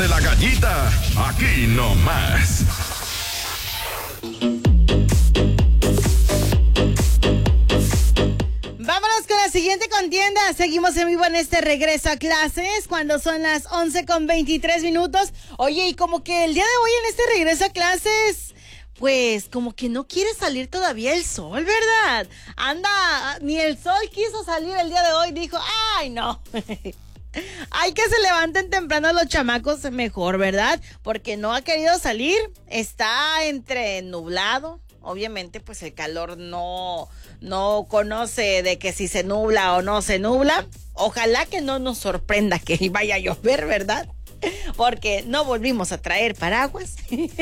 de la Gallita, aquí nomás. Vámonos con la siguiente contienda. Seguimos en vivo en este regreso a clases cuando son las 11:23. Oye, y como que el día de hoy en este regreso a clases, pues como que no quiere salir todavía el sol, ¿verdad? Anda, ni el sol quiso salir el día de hoy. Dijo, ay, no. Hay que se levanten temprano los chamacos mejor, ¿verdad? Porque no ha querido salir. Está entre nublado. Obviamente, pues el calor no conoce de que si se nubla o no se nubla. Ojalá que no nos sorprenda que vaya a llover, ¿verdad? Porque no volvimos a traer paraguas.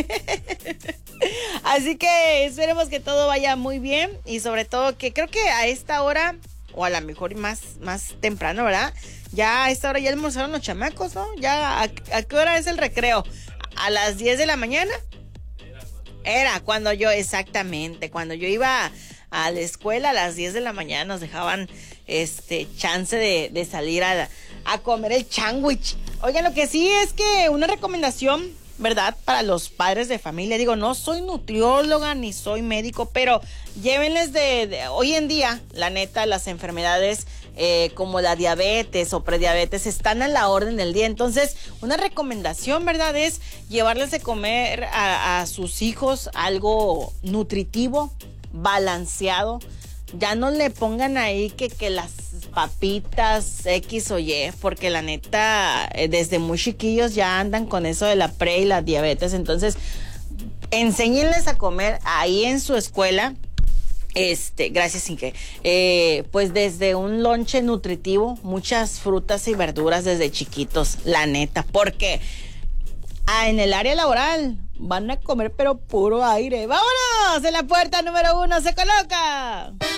Así que esperemos que todo vaya muy bien. Y sobre todo que creo que a esta hora, o a lo mejor más temprano, ¿verdad? Ya a esta hora ya almorzaron los chamacos, ¿no? Ya, ¿a qué hora es el recreo? ¿A las 10 de la mañana? Era cuando yo iba a la escuela a las 10 de la mañana nos dejaban chance de salir a comer el sándwich. Oigan, lo que sí es que una recomendación, ¿verdad? Para los padres de familia. Digo, no soy nutrióloga ni soy médico, pero llévenles hoy en día, la neta, las enfermedades como la diabetes o prediabetes están a la orden del día. Entonces, una recomendación, ¿verdad? Es llevarles de comer a sus hijos algo nutritivo, balanceado. Ya no le pongan ahí que las papitas X o Y, porque la neta, desde muy chiquillos ya andan con eso de la pre y la diabetes. Entonces, enséñenles a comer ahí en su escuela. Gracias, Inge. Pues desde un lonche nutritivo, muchas frutas y verduras desde chiquitos, la neta, porque en el área laboral van a comer pero puro aire. ¡Vámonos! En la puerta número 1 se coloca